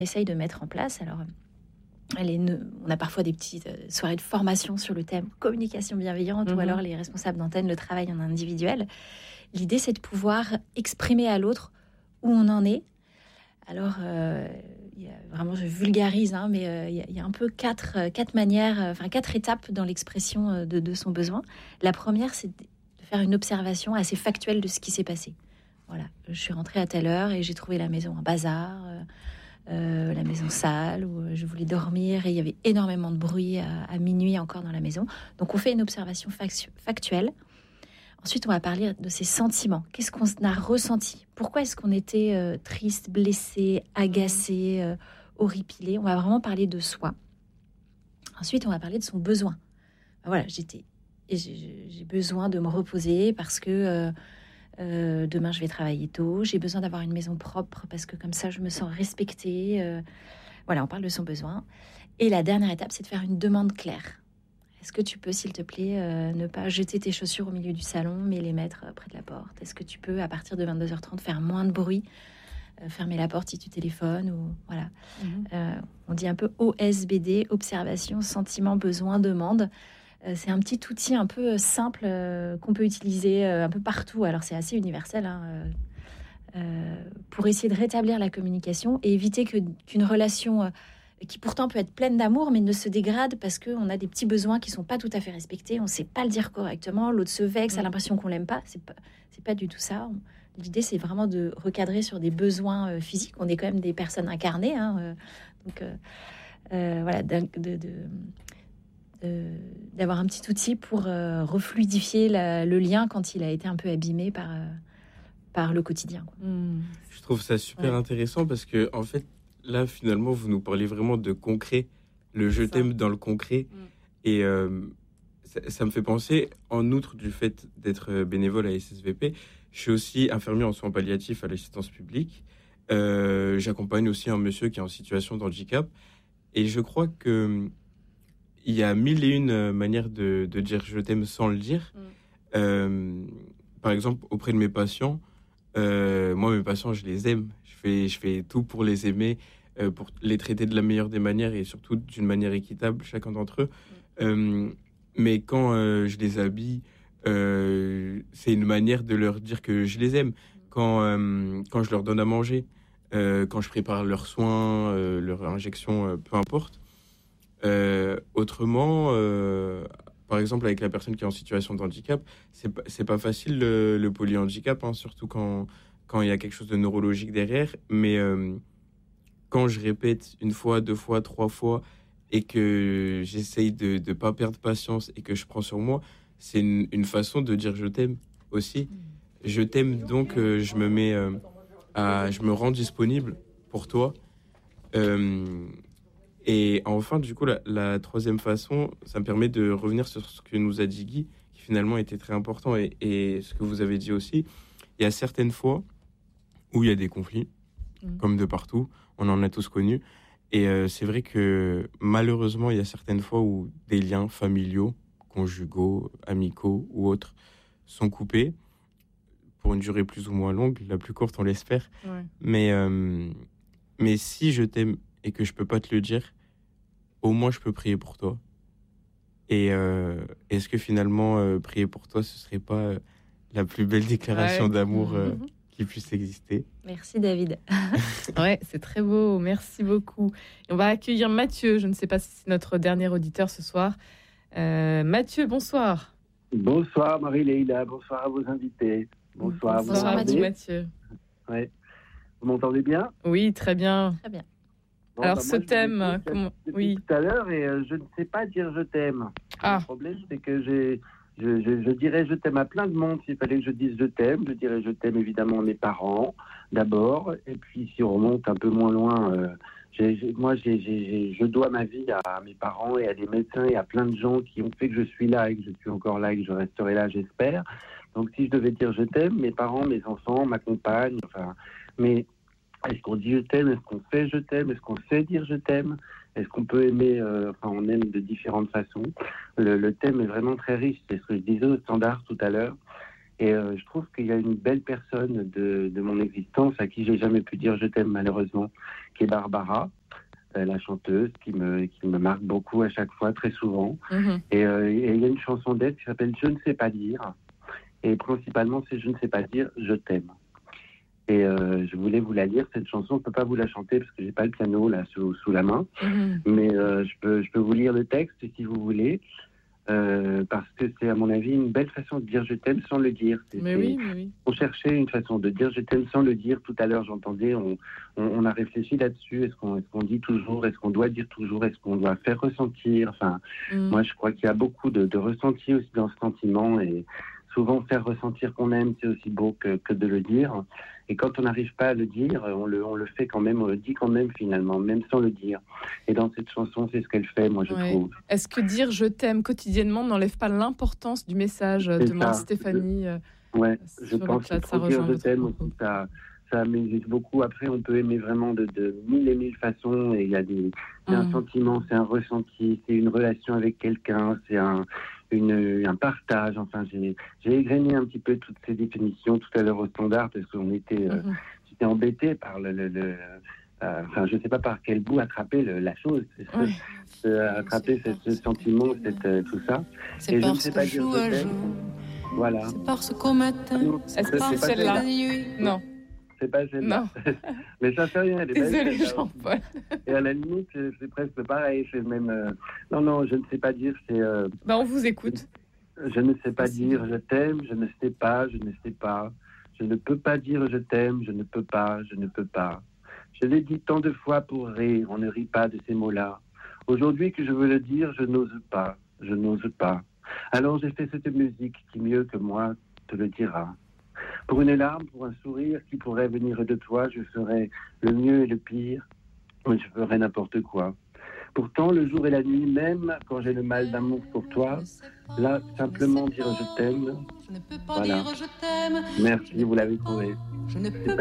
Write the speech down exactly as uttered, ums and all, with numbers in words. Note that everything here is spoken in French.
essaye de mettre en place. Alors, elle est ne- on a parfois des petites euh, soirées de formation sur le thème communication bienveillante, Mhm. ou alors les responsables d'antenne le travaillent en individuel. L'idée, c'est de pouvoir exprimer à l'autre où on en est. Alors, euh, il y a- vraiment, je vulgarise, hein, mais euh, il y, a- il y a un peu quatre, euh, quatre manières, euh, enfin quatre étapes dans l'expression euh, de, de son besoin. La première, c'est de de faire une observation assez factuelle de ce qui s'est passé. Voilà, je suis rentrée à telle heure et j'ai trouvé la maison un bazar, euh, euh, la maison sale, où euh, je voulais dormir et il y avait énormément de bruit à, à minuit encore dans la maison. Donc, on fait une observation factu- factuelle. Ensuite, on va parler de ses sentiments. Qu'est-ce qu'on a ressenti? Pourquoi est-ce qu'on était euh, triste, blessé, agacé, euh, horripilé? On va vraiment parler de soi. Ensuite, on va parler de son besoin. Ben voilà, j'étais, et j'ai j'ai besoin de me reposer parce que euh, euh, demain je vais travailler tôt. J'ai besoin d'avoir une maison propre parce que comme ça je me sens respectée. euh. Voilà, on parle de son besoin. Et la dernière étape, c'est de faire une demande claire. Est-ce que tu peux, s'il te plaît, euh, ne pas jeter tes chaussures au milieu du salon, mais les mettre euh, près de la porte? Est-ce que tu peux, à partir de vingt-deux heures trente, faire moins de bruit, euh, fermer la porte si tu téléphones ou voilà. Mhm. Euh, on dit un peu O S B D, observation, sentiment, besoin, demande. Euh, c'est un petit outil un peu euh, simple euh, qu'on peut utiliser euh, un peu partout. Alors c'est assez universel, hein, euh, euh, pour essayer de rétablir la communication et éviter que, qu'une relation euh, qui pourtant peut être pleine d'amour, mais ne se dégrade parce qu'on a des petits besoins qui sont pas tout à fait respectés, on sait pas le dire correctement, l'autre se vexe, a Mm. l'impression qu'on l'aime pas. C'est pas, c'est pas du tout ça. On- L'idée, c'est vraiment de recadrer sur des besoins euh, physiques. On est quand même des personnes incarnées, hein, euh, donc euh, euh, voilà, d'un- de, de- de- d'avoir un petit outil pour euh, refluidifier la- le lien quand il a été un peu abîmé par, euh, par le quotidien, quoi. Mm. Je trouve ça super Ouais. intéressant parce que, en fait, là, finalement, vous nous parlez vraiment de concret, le je Ça. t'aime dans le concret. Mm. Et euh, ça, ça me fait penser, en outre du fait d'être bénévole à S S V P, je suis aussi infirmier en soins palliatifs à l'assistance publique. Euh, j'accompagne aussi un monsieur qui est en situation de handicap. Et je crois que il y a mille et une manières de, de dire je t'aime sans le dire. Mm. Euh, par exemple, auprès de mes patients, euh, moi, mes patients, je les aime. Je fais, je fais tout pour les aimer, euh, pour les traiter de la meilleure des manières et surtout d'une manière équitable, chacun d'entre eux. Euh, mais quand euh, je les habille, euh, c'est une manière de leur dire que je les aime. Quand, euh, quand je leur donne à manger, euh, quand je prépare leurs soins, euh, leurs injections, euh, peu importe. Euh, autrement, euh, par exemple, avec la personne qui est en situation de handicap, c'est pas, c'est pas facile le, le polyhandicap, hein, surtout quand quand il y a quelque chose de neurologique derrière. Mais euh, quand je répète une fois, deux fois, trois fois, et que j'essaye de ne pas perdre patience et que je prends sur moi, c'est une, une façon de dire je t'aime aussi. Je t'aime, donc euh, je me mets euh, à, je me rends disponible pour toi. Euh, et enfin, du coup, la, la troisième façon, ça me permet de revenir sur ce que nous a dit Guy, qui finalement était très important, et, et ce que vous avez dit aussi. Il y a certaines fois où il y a des conflits, Mhm. comme de partout, on en a tous connu. Et euh, c'est vrai que malheureusement, il y a certaines fois où des liens familiaux, conjugaux, amicaux ou autres sont coupés pour une durée plus ou moins longue, la plus courte, on l'espère. Ouais. Mais, euh, mais si je t'aime et que je peux pas te le dire, au moins je peux prier pour toi. Et euh, est-ce que finalement, euh, prier pour toi, ce serait pas euh, la plus belle déclaration Ouais. d'amour euh, Mhm. qui puisse exister? Merci David. Ouais, c'est très beau. Merci beaucoup. Et on va accueillir Mathieu. Je ne sais pas si c'est notre dernier auditeur ce soir. Euh, Mathieu, bonsoir. Bonsoir Marie-Leïla, bonsoir à vos invités. Bonsoir, Bonsoir vous à vous, m'entendez Mathieu. Ouais. Vous m'entendez bien? Oui, très bien. Très bien. Bon, Alors, bah, ce moi, je thème, vous écoute comment- depuis oui. tout à l'heure et euh, je ne sais pas dire je t'aime. Ah. Le problème, c'est que j'ai, je, je, je dirais je t'aime à plein de monde. S'il fallait que je dise je t'aime, je dirais je t'aime évidemment à mes parents d'abord. Et puis, si on remonte un peu moins loin, euh, j'ai, j'ai- moi, j'ai, j'ai, j'ai- je dois ma vie à mes parents et à des médecins et à plein de gens qui ont fait que je suis là et que je suis encore là et que je resterai là, j'espère. Donc, si je devais dire je t'aime, mes parents, mes enfants, ma compagne, enfin, mais est-ce qu'on dit je t'aime? Est-ce qu'on fait je t'aime? Est-ce qu'on sait dire je t'aime? Est-ce qu'on peut aimer? euh, Enfin, on aime de différentes façons. Le, le thème est vraiment très riche. C'est ce que je disais au standard tout à l'heure. Et euh, je trouve qu'il y a une belle personne de, de mon existence à qui j'ai jamais pu dire je t'aime malheureusement, qui est Barbara, euh, la chanteuse, qui me, qui me marque beaucoup à chaque fois, très souvent. Mhm. Et euh, et il y a une chanson d'elle qui s'appelle Je ne sais pas dire. Et principalement, c'est Je ne sais pas dire je t'aime. Et euh, je voulais vous la lire, cette chanson. Je ne peux pas vous la chanter parce que j'ai pas le piano là sous, sous la main. Mhm. Mais euh, je, peux, je peux vous lire le texte si vous voulez. Euh, parce que c'est à mon avis une belle façon de dire je t'aime sans le dire. C'est, Mais c'est- oui, mais oui. On cherchait une façon de dire je t'aime sans le dire. Tout à l'heure, j'entendais, on, on, on a réfléchi là-dessus. Est-ce qu'on, est-ce qu'on dit toujours? Est-ce qu'on doit dire toujours? Est-ce qu'on doit faire ressentir? Enfin, Mhm. moi, je crois qu'il y a beaucoup de, de ressenti aussi dans ce sentiment. Et souvent, faire ressentir qu'on aime, c'est aussi beau que, que de le dire. Et quand on n'arrive pas à le dire, on le, on le fait quand même, on le dit quand même finalement, même sans le dire. Et dans cette chanson, c'est ce qu'elle fait, moi, je Ouais. trouve. Est-ce que dire je t'aime quotidiennement n'enlève pas l'importance du message, C'est demande ça. Stéphanie. euh, Ouais, je Sur le pense chat, qu'il ça faut dire rejoint je votre t'aime propos. aussi, ça, ça m'existe beaucoup. Après, on peut aimer vraiment de, de mille et mille façons, et il y a des, c'est un Mhm. sentiment, c'est un ressenti, c'est une relation avec quelqu'un, c'est un, une, un partage. Enfin, j'ai, j'ai égrené un petit peu toutes ces définitions tout à l'heure au standard, parce qu'on était, euh, Mhm. j'étais embêté par le, le, le euh, enfin, je sais pas par quel bout attraper le- la chose, c'est ce- Ouais. ce- attraper ce, ce sentiment, cette, euh, tout ça. C'est Et je ne parce sais que pas dire jour je à t'aime. jour, Voilà. c'est parce qu'au matin, Est-ce que C'est c'est pas celle-là la nuit. Non, C'est pas celle-là. non. Mais ça fait rien, elle est belle, Désolée, celle-là aussi. Jean-Paul. Et à la limite, c'est c'est presque pareil. C'est même. euh, Non, non, je ne sais pas dire. C'est. euh, Bah, on vous écoute. Je ne sais pas Merci. dire je t'aime. Je ne sais pas. Je ne sais pas. Je ne peux pas dire je t'aime. Je ne peux pas. Je ne peux pas. Je l'ai dit tant de fois pour rire. On ne rit pas de ces mots-là. Aujourd'hui que je veux le dire, je n'ose pas. Je n'ose pas. Alors j'ai fait cette musique qui mieux que moi te le dira. Pour une larme, pour un sourire qui pourrait venir de toi, je ferais le mieux et le pire, mais je ferais n'importe quoi. Pourtant, le jour et la nuit, même quand j'ai le mal d'amour pour toi, là, simplement dire je t'aime. Je ne peux pas Voilà. dire je t'aime. Merci, vous l'avez trouvé. Je ne peux